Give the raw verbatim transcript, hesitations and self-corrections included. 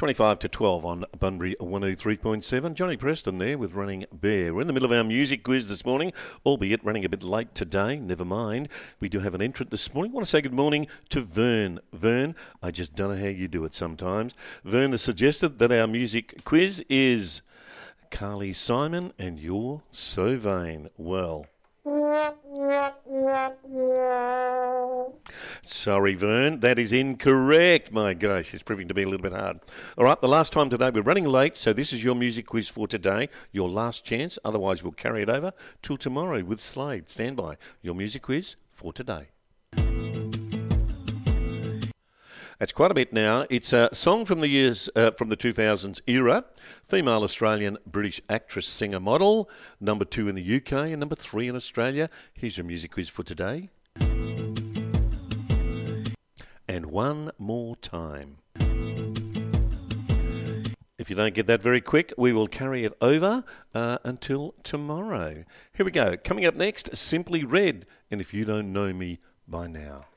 twenty-five to twelve on Bunbury one oh three point seven. Johnny Preston there with Running Bear. We're in the middle of our music quiz this morning, albeit running a bit late today. Never mind. We do have an entrant this morning. I want to say good morning to Vern. Vern, I just don't know how you do it sometimes. Vern has suggested that our music quiz is Carly Simon and You're So Vain. Well, sorry, Vern, that is incorrect. My gosh, it's proving to be a little bit hard. All right, the last time today, we're running late, so this is your music quiz for today. Your last chance, otherwise we'll carry it over till tomorrow with Slade. Stand by. Your music quiz for today. That's quite a bit now. It's a song from the years uh, from the two thousands era. Female Australian British actress, singer, model. Number two in the U K and number three in Australia. Here's your music quiz for today. And one more time. If you don't get that very quick, we will carry it over uh, until tomorrow. Here we go. Coming up next, Simply Red. And If You Don't Know Me by Now.